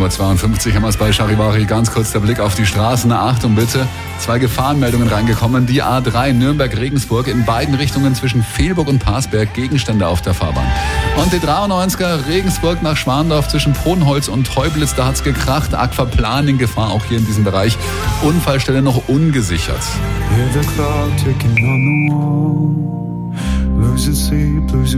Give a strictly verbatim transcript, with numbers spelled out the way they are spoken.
Uhr zweiundfünfzig haben wir es bei Charivari. Ganz kurz der Blick auf die Straßen. Achtung bitte, zwei Gefahrenmeldungen reingekommen. Die A drei Nürnberg-Regensburg in beiden Richtungen zwischen Fehlburg und Parsberg, Gegenstände auf der Fahrbahn. Und die dreiundneunziger Regensburg nach Schwandorf zwischen Podenholz und Teublitz, da hat's gekracht. Aquaplan in Gefahr, auch hier in diesem Bereich. Unfallstelle noch ungesichert. Hear the clock ticking on the wall. Losing sleep, losing